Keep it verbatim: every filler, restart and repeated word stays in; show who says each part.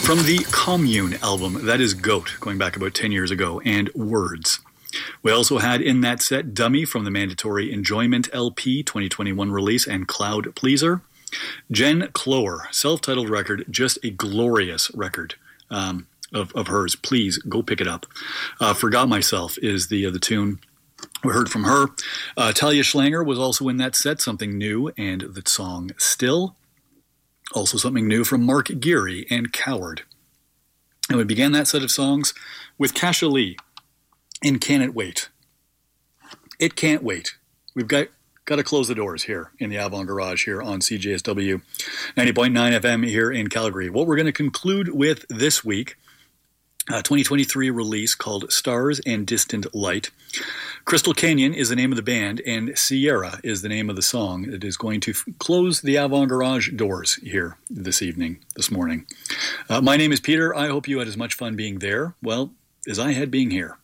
Speaker 1: From the Commune album, that is Goat, going back about ten years ago, and Words. We also had in that set Dummy from the Mandatory Enjoyment L P twenty twenty-one release and Cloud Pleaser. Jen Clower, self-titled record, just a glorious record um, of, of hers. Please go pick it up. Uh, Forgot Myself is the, uh, the tune we heard from her. Uh, Talia Schlanger was also in that set, something new, and the song Still. Also something new from Mark Geary and Coward. And we began that set of songs with Kasha Lee in Can It Wait. It can't wait. We've got got to close the doors here in the Avant Garage here on C J S W ninety point nine F M here in Calgary. What we're going to conclude with this week, a twenty twenty-three release called Stars and Distant Light. Crystal Canyon is the name of the band, and Sierra is the name of the song that is going to f- close the Avant Garage doors here this evening, this morning. Uh, my name is Peter. I hope you had as much fun being there, well, as I had being here.